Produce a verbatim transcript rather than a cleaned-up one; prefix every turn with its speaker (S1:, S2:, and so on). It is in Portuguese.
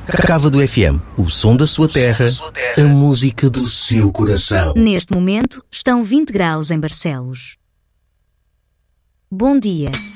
S1: Cava do F M, o som da sua terra, a música do seu coração.
S2: Neste momento, estão vinte graus em Barcelos. Bom dia.